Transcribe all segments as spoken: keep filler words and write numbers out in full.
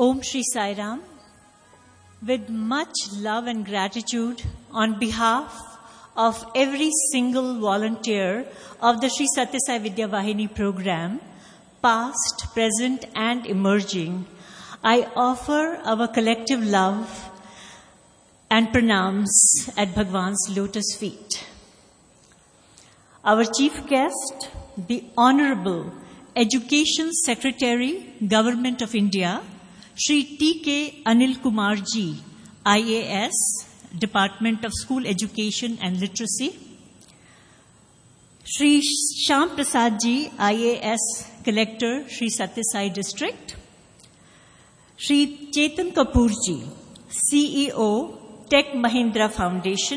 Om Shri Sai Ram. With much love and gratitude on behalf of every single volunteer of the Sri Satya Sai Vidya Vahini program, past, present and emerging, I offer our collective love and pranams at Bhagwan's lotus feet. Our chief guest, the Honorable Education Secretary, Government of India, Shri T K Anil Kumar Ji, I A S, Department of School Education and Literacy, Shri Shyam Prasad Ji, I A S, Collector, Shri Satya Sai District, Shri Chetan Kapoor Ji, C E O, Tech Mahindra Foundation,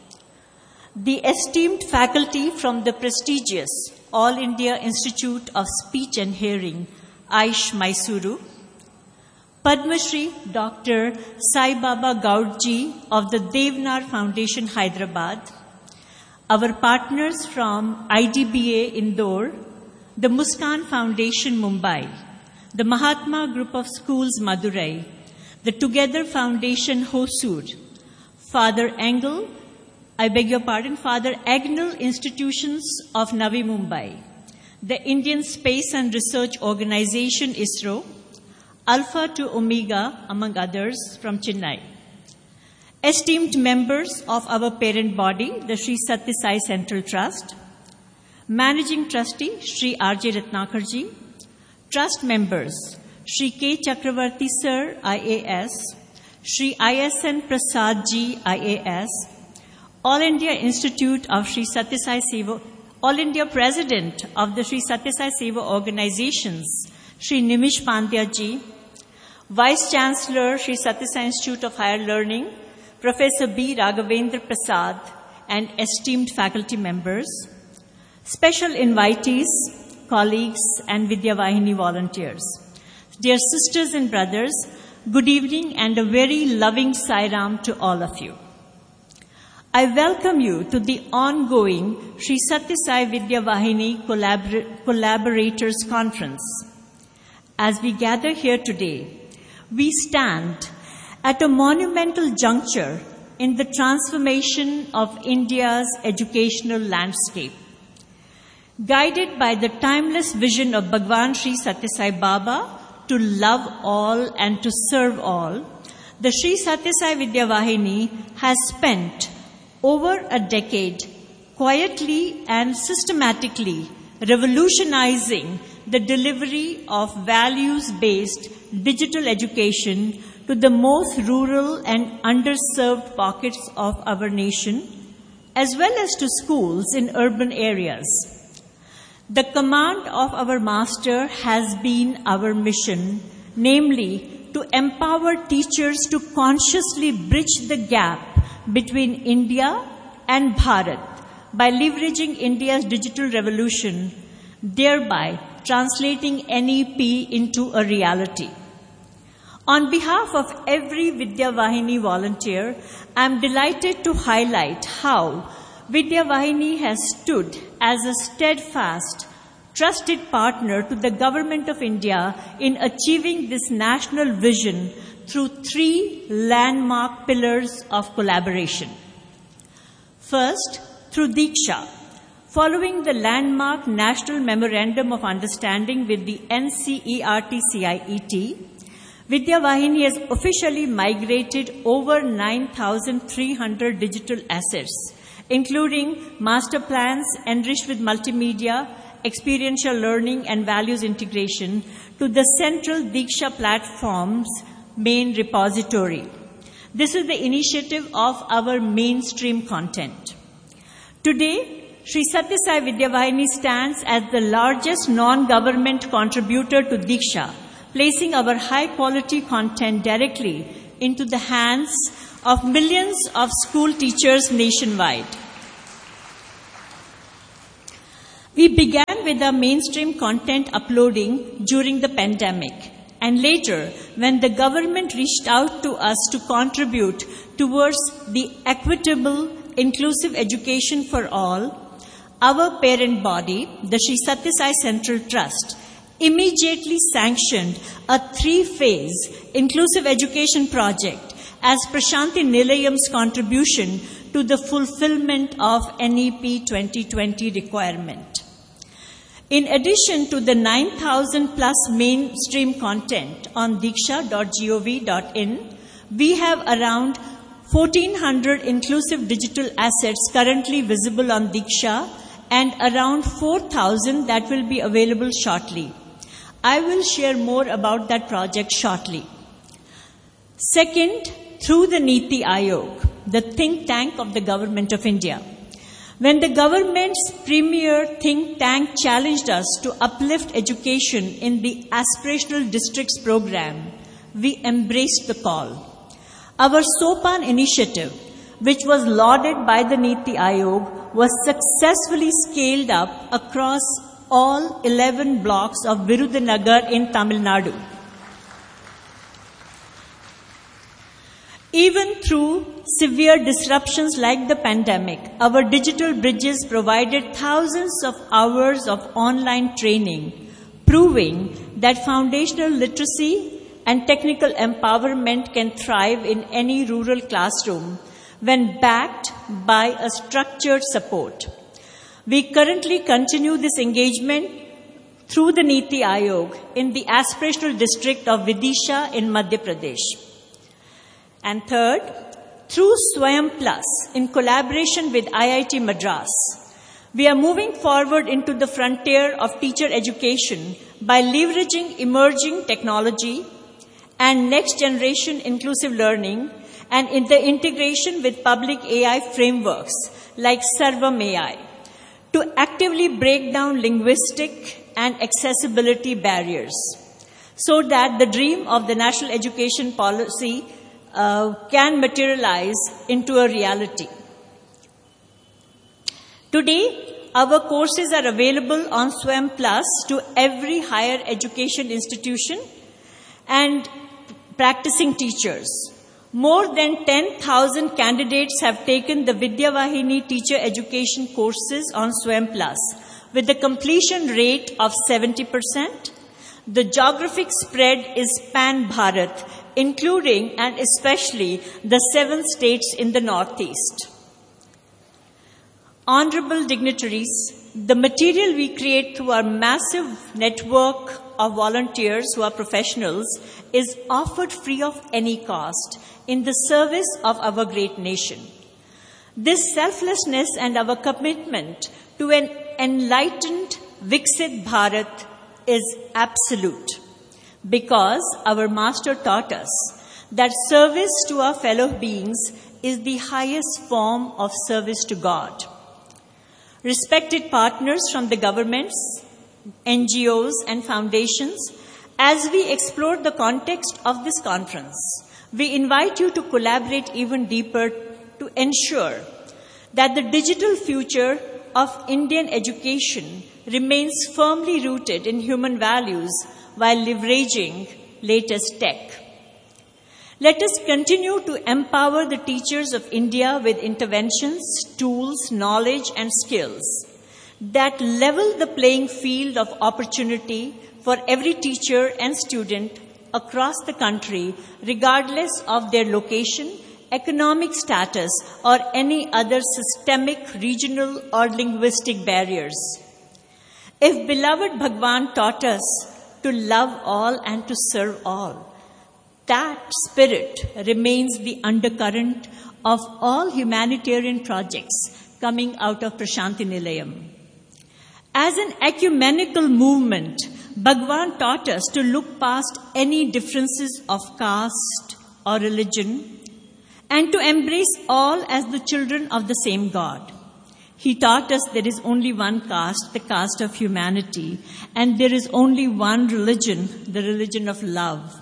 the esteemed faculty from the prestigious All India Institute of Speech and Hearing, Aish Mysuru, Padma Shri Doctor Sai Baba Gaudji of the Devnar Foundation, Hyderabad, our partners from I D B A Indore, the Muskan Foundation, Mumbai, the Mahatma Group of Schools, Madurai, the Together Foundation, Hosur, Father Engel, I beg your pardon, Father Agnel Institutions of Navi Mumbai, the Indian Space and Research Organization, ISRO, Alpha to Omega, among others, from Chennai. Esteemed members of our parent body, the Sri Satya Sai Central Trust, Managing Trustee, Shri R J Ratnakarji, Trust members, Shri K. Chakravarti Sir, I A S, Shri I S N Prasad Ji, I A S, All India Institute of Sri Satya Sai Seva, All India President of the Sri Satya Sai Seva Organizations, Shri Nimish Pandya Ji, Vice Chancellor, Sri Satya Sai Institute of Higher Learning, Professor B. Raghavendra Prasad, and esteemed faculty members, special invitees, colleagues, and Vidya Vahini volunteers. Dear sisters and brothers, good evening and a very loving Sai Ram to all of you. I welcome you to the ongoing Sri Satya Sai Vidya Vahini Collabor- Collaborators Conference. As we gather here today, we stand at a monumental juncture in the transformation of India's educational landscape. Guided by the timeless vision of Bhagwan Sri Satya Sai Baba to love all and to serve all, the Sri Satya Sai Vidya Vahini has spent over a decade quietly and systematically revolutionizing the delivery of values-based digital education to the most rural and underserved pockets of our nation, as well as to schools in urban areas. The command of our Master has been our mission, namely to empower teachers to consciously bridge the gap between India and Bharat by leveraging India's digital revolution, thereby translating N E P into a reality. On behalf of every Vidya Vahini volunteer, I am delighted to highlight how Vidya Vahini has stood as a steadfast, trusted partner to the Government of India in achieving this national vision through three landmark pillars of collaboration. First, through Diksha. Following the landmark National Memorandum of Understanding with the N C E R T C I E T, Vidya Vahini has officially migrated over nine thousand three hundred digital assets, including master plans enriched with multimedia, experiential learning and values integration, to the central Diksha platform's main repository. This is the initiative of our mainstream content. Today, Sri Satya Sai Vidya Vahini stands as the largest non-government contributor to Diksha, placing our high-quality content directly into the hands of millions of school teachers nationwide. We began with our mainstream content uploading during the pandemic, and later, when the government reached out to us to contribute towards the equitable, inclusive education for all, our parent body, the Sri Satya Sai Central Trust, immediately sanctioned a three-phase inclusive education project as Prashanti Nilayam's contribution to the fulfillment of N E P twenty twenty requirement. In addition to the nine thousand plus mainstream content on diksha dot gov dot in, we have around fourteen hundred inclusive digital assets currently visible on Diksha and around four thousand that will be available shortly. I will share more about that project shortly. Second, through the Niti Aayog, the think tank of the Government of India. When the government's premier think tank challenged us to uplift education in the Aspirational Districts program, we embraced the call. Our Sopan initiative, which was lauded by the Niti Aayog, was successfully scaled up across all eleven blocks of Virudhunagar in Tamil Nadu. Even through severe disruptions like the pandemic, our digital bridges provided thousands of hours of online training, proving that foundational literacy and technical empowerment can thrive in any rural classroom when backed by a structured support. We currently continue this engagement through the Niti Aayog in the aspirational district of Vidisha in Madhya Pradesh. And third, through Swayam Plus, in collaboration with I I T Madras, we are moving forward into the frontier of teacher education by leveraging emerging technology and next-generation inclusive learning and in the integration with public A I frameworks like Sarvam A I to actively break down linguistic and accessibility barriers so that the dream of the national education policy uh, can materialize into a reality. Today, our courses are available on Swayam Plus to every higher education institution and practicing teachers. More than ten thousand candidates have taken the Vidyavahini teacher education courses on Swayam Plus with a completion rate of seventy percent. The geographic spread is pan-Bharat, including and especially the seven states in the Northeast. Honorable dignitaries, the material we create through our massive network of volunteers who are professionals is offered free of any cost in the service of our great nation. This selflessness and our commitment to an enlightened, Viksit Bharat is absolute because our Master taught us that service to our fellow beings is the highest form of service to God. Respected partners from the governments, N G Os and foundations, as we explore the context of this conference, we invite you to collaborate even deeper to ensure that the digital future of Indian education remains firmly rooted in human values while leveraging latest tech. Let us continue to empower the teachers of India with interventions, tools, knowledge, and skills that level the playing field of opportunity for every teacher and student across the country, regardless of their location, economic status, or any other systemic, regional, or linguistic barriers. If beloved Bhagwan taught us to love all and to serve all, that spirit remains the undercurrent of all humanitarian projects coming out of Prashanti Nilayam. As an ecumenical movement, Bhagwan taught us to look past any differences of caste or religion and to embrace all as the children of the same God. He taught us there is only one caste, the caste of humanity, and there is only one religion, the religion of love.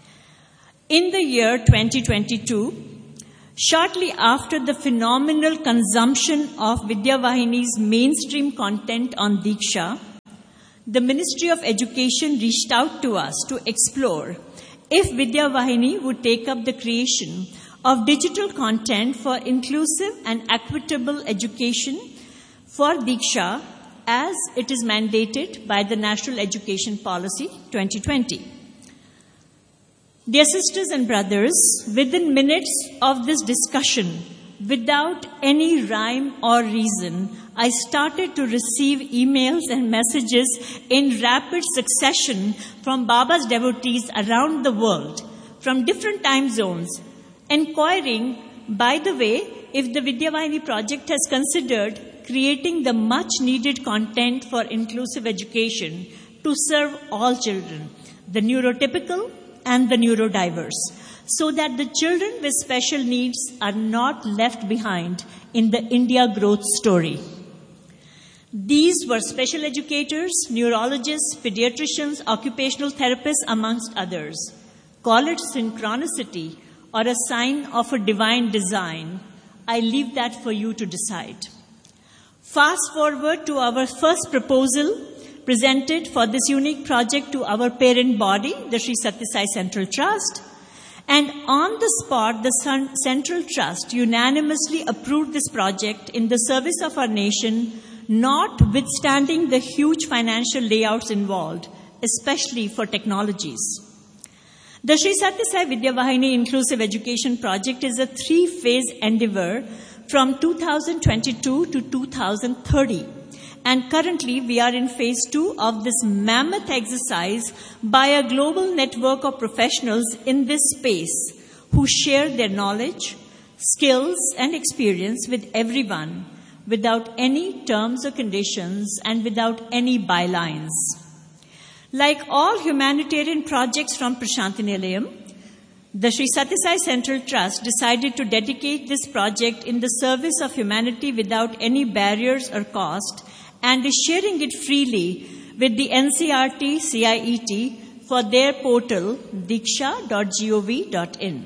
In the year twenty twenty-two, shortly after the phenomenal consumption of Vidyavahini's mainstream content on Diksha, the Ministry of Education reached out to us to explore if Vidyavahini would take up the creation of digital content for inclusive and equitable education for Diksha as it is mandated by the National Education Policy twenty twenty. Dear sisters and brothers, within minutes of this discussion, without any rhyme or reason, I started to receive emails and messages in rapid succession from Baba's devotees around the world, from different time zones, inquiring, by the way, if the Vidyavahini project has considered creating the much-needed content for inclusive education to serve all children, the neurotypical and the neurodiverse, so that the children with special needs are not left behind in the India growth story. These were special educators, neurologists, pediatricians, occupational therapists, amongst others. Call it synchronicity or a sign of a divine design. I leave that for you to decide. Fast forward to our first proposal presented for this unique project to our parent body, the Sri Sathya Sai Central Trust. And on the spot, the Central Trust unanimously approved this project in the service of our nation, notwithstanding the huge financial layouts involved, especially for technologies. The Sri Sathya Sai Vidyavahini Inclusive Education Project is a three-phase endeavor from two thousand twenty-two to two thousand thirty. And currently, we are in phase two of this mammoth exercise by a global network of professionals in this space who share their knowledge, skills, and experience with everyone without any terms or conditions and without any bylines. Like all humanitarian projects from Prashanthi Nilayam, the Sri Sathya Sai Central Trust decided to dedicate this project in the service of humanity without any barriers or cost, and is sharing it freely with the N C R T C I E T for their portal diksha dot gov dot in.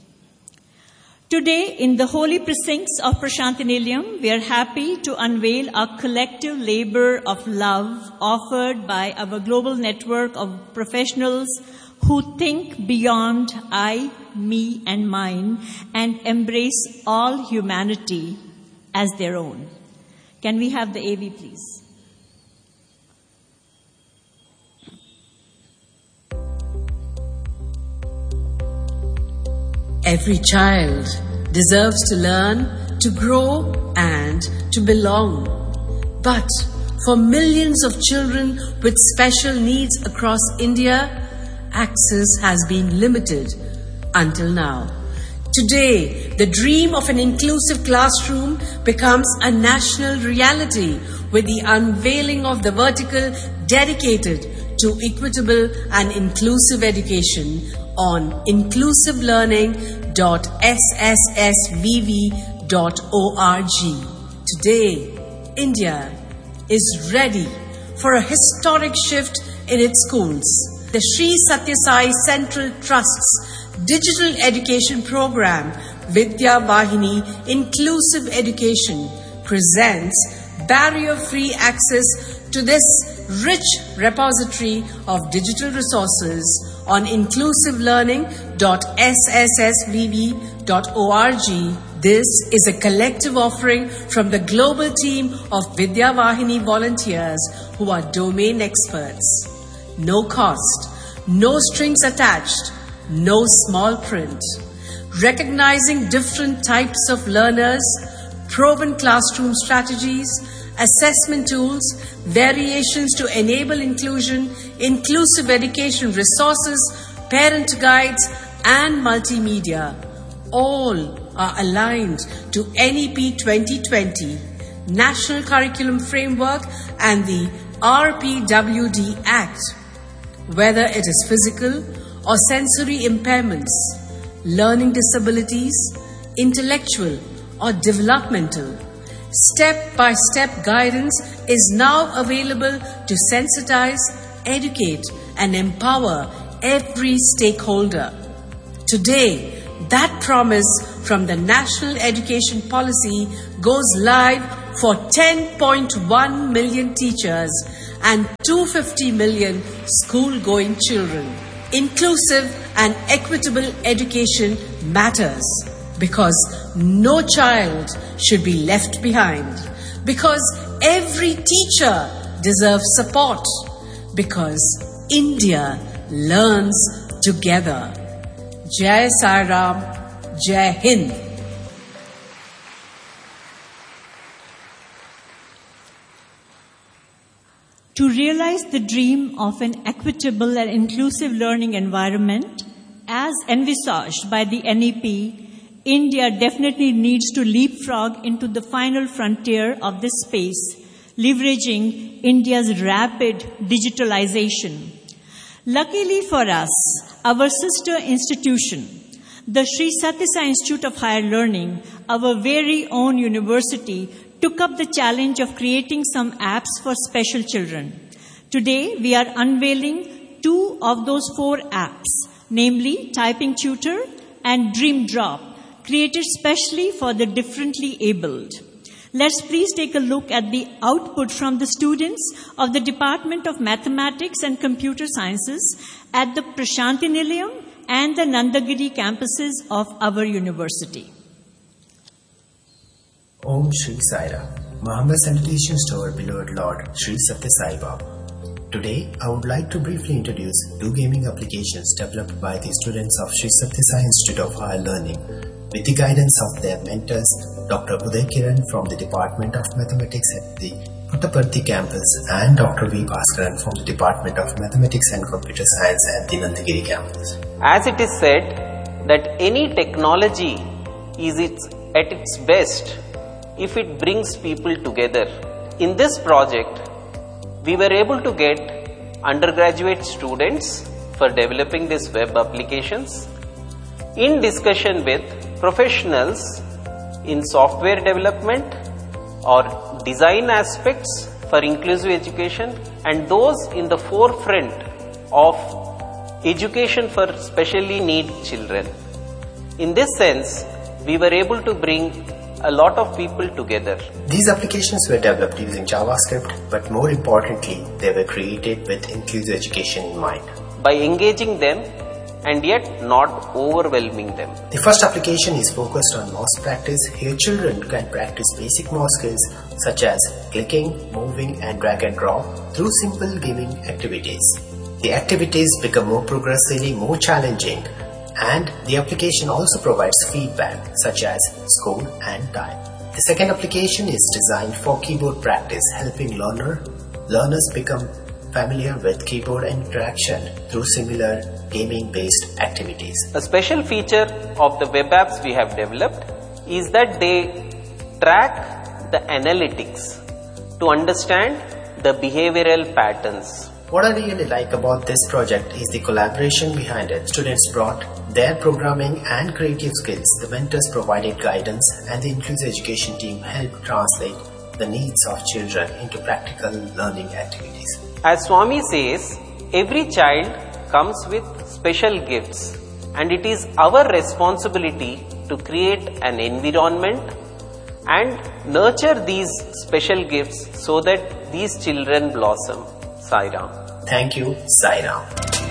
Today, in the holy precincts of Prashanthi Nilayam, we are happy to unveil our collective labor of love offered by our global network of professionals who think beyond I, me, and mine and embrace all humanity as their own. Can we have the A V, please? Every child deserves to learn, to grow, and to belong. But for millions of children with special needs across India, access has been limited until now. Today, the dream of an inclusive classroom becomes a national reality with the unveiling of the vertical dedicated to equitable and inclusive education on inclusive learning dot s s s v v dot org. Today, India is ready for a historic shift in its schools. The Sri Sathya Sai Central Trust's digital education program, Vidyavahini Inclusive Education, presents barrier-free access to this rich repository of digital resources on inclusive learning dot s s s v v dot org. This is a collective offering from the global team of Vidyavahini volunteers who are domain experts. No cost, no strings attached, no small print. Recognizing different types of learners, proven classroom strategies, assessment tools, variations to enable inclusion, inclusive education resources, parent guides, and multimedia. All are aligned to N E P twenty twenty, National Curriculum Framework, and the R P W D Act. Whether it is physical or sensory impairments, learning disabilities, intellectual or developmental, step-by-step guidance is now available to sensitize, educate, and empower every stakeholder. Today, that promise from the National Education Policy goes live for ten point one million teachers and two hundred fifty million school-going children. Inclusive and equitable education matters because no child should be left behind. Because every teacher deserves support because India learns together. Jai Sai Ram, Jai Hind. To realize the dream of an equitable and inclusive learning environment, as envisaged by the N E P, India definitely needs to leapfrog into the final frontier of this space, leveraging India's rapid digitalization. Luckily for us, our sister institution, the Sri Sathya Sai Institute of Higher Learning, our very own university, took up the challenge of creating some apps for special children. Today, we are unveiling two of those four apps, namely Typing Tutor and Dream Drop, created specially for the differently abled. Let's please take a look at the output from the students of the Department of Mathematics and Computer Sciences at the Prashanti Nilayam and the Nandagiri campuses of our university. Om Shri Sai Ram. My humble salutations to our beloved Lord Sri Sathya Sai Baba. Today, I would like to briefly introduce two gaming applications developed by the students of Sri Sathya Sai Institute of Higher Learning with the guidance of their mentors, Doctor Uday Kiran from the Department of Mathematics at the Puttaparthi campus and Doctor V. Bhaskaran from the Department of Mathematics and Computer Science at the Nandagiri campus. As it is said that any technology is its, at its best if it brings people together. In this project, we were able to get undergraduate students for developing these web applications in discussion with professionals in software development or design aspects for inclusive education and those in the forefront of education for specially needy children. In this sense, we were able to bring a lot of people together. These applications were developed using JavaScript, but more importantly, they were created with inclusive education in mind. By engaging them and yet not overwhelming them. The first application is focused on mouse practice. Here children can practice basic mouse skills such as clicking, moving and drag and drop through simple gaming activities. The activities become more progressively more challenging, and the application also provides feedback such as score and time. The second application is designed for keyboard practice, helping learner, learners become familiar with keyboard interaction through similar gaming-based activities. A special feature of the web apps we have developed is that they track the analytics to understand the behavioral patterns. What I really like about this project is the collaboration behind it. Students brought their programming and creative skills, the mentors provided guidance, and the inclusive education team helped translate the needs of children into practical learning activities. As Swami says, every child comes with special gifts, and it is our responsibility to create an environment and nurture these special gifts so that these children blossom. Sai Ram. Thank you, Sai Ram.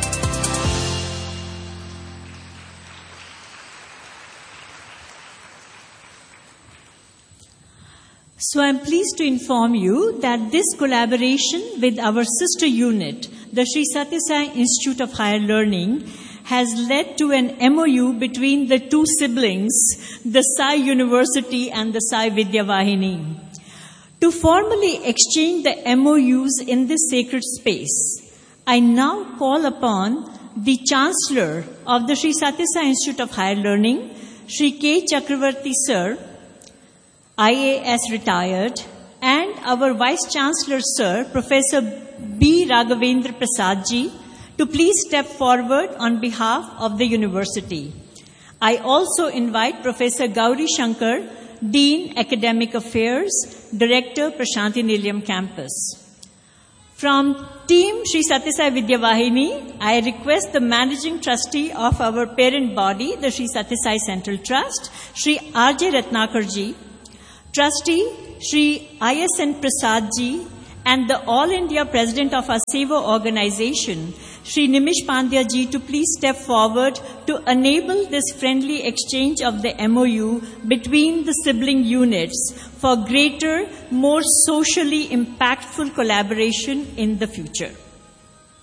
So I'm pleased to inform you that this collaboration with our sister unit, the Sri Sathya Sai Institute of Higher Learning, has led to an M O U between the two siblings, the Sai University and the Sai Vidya Vahini. To formally exchange the M O Us in this sacred space, I now call upon the Chancellor of the Sri Sathya Sai Institute of Higher Learning, Sri K. Chakravarti Sir, I A S retired, and our Vice Chancellor Sir, Professor B. Raghavendra Prasad Ji, to please step forward on behalf of the university. I also invite Professor Gauri Shankar, Dean, Academic Affairs, Director, Prashanti Nilayam Campus. From Team Sri Sathya Sai Vidya Vahini, I request the Managing Trustee of our parent body, the Sri Sathya Sai Central Trust, Sri R J Ratnakar Ji, Trustee Sri I S N Prasad Ji, and the All India President of our Seva organization, Shri Nimish Pandya ji, to please step forward to enable this friendly exchange of the M O U between the sibling units for greater, more socially impactful collaboration in the future.